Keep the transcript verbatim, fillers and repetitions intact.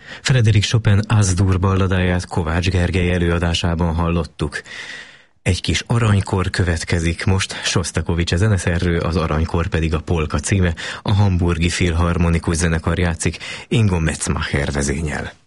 Frédéric Chopin Az-dur balladáját Kovács Gergely előadásában hallottuk. Egy kis aranykor következik most, Sosztakovics a zeneszerző, az Aranykor pedig a polka címe, a Hamburgi Filharmonikus Zenekar játszik, Ingo Metzmacher vezényel.